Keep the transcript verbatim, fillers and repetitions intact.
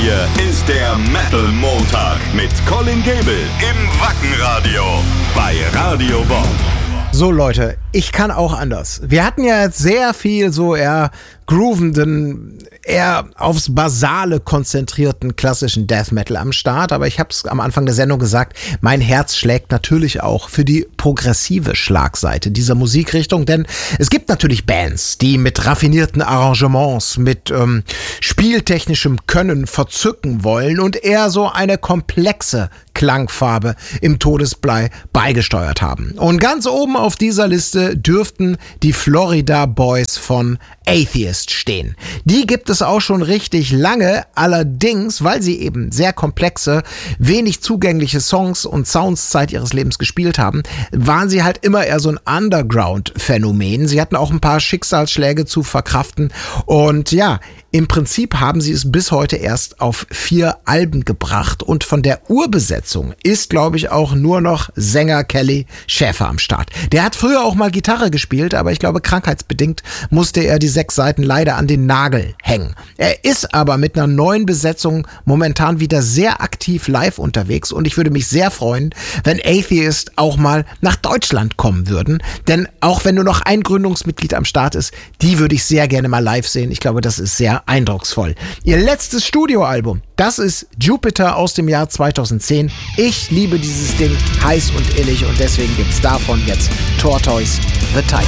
hier ist der Metal Montag mit Colin Gable im Wackenradio bei Radio Bob. So Leute, ich kann auch anders. Wir hatten ja jetzt sehr viel so eher groovenden, eher aufs Basale konzentrierten klassischen Death Metal am Start, aber ich habe es am Anfang der Sendung gesagt, mein Herz schlägt natürlich auch für die progressive Schlagseite dieser Musikrichtung, denn es gibt natürlich Bands, die mit raffinierten Arrangements, mit ähm, spieltechnischem Können verzücken wollen und eher so eine komplexe Klangfarbe im Todesblei beigesteuert haben. Und ganz oben auf dieser Liste dürften die Florida Boys von Atheist stehen. Die gibt es auch schon richtig lange, allerdings, weil sie eben sehr komplexe, wenig zugängliche Songs und Sounds Zeit ihres Lebens gespielt haben, waren sie halt immer eher so ein Underground-Phänomen. Sie hatten auch ein paar Schicksalsschläge zu verkraften und ja, im Prinzip haben sie es bis heute erst auf vier Alben gebracht und von der Urbesetzung ist, glaube ich, auch nur noch Sänger Kelly Schäfer am Start. Der hat früher auch mal Gitarre gespielt, aber ich glaube, krankheitsbedingt musste er die sechs Seiten leider an den Nagel hängen. Er ist aber mit einer neuen Besetzung momentan wieder sehr aktiv live unterwegs und ich würde mich sehr freuen, wenn Atheist auch mal nach Deutschland kommen würden, denn auch wenn nur noch ein Gründungsmitglied am Start ist, die würde ich sehr gerne mal live sehen. Ich glaube, das ist sehr eindrucksvoll. Ihr letztes Studioalbum, das ist Jupiter aus dem Jahr zweitausendzehn. Ich liebe dieses Ding heiß und innig und deswegen gibt's davon jetzt Tortoise the Tiger.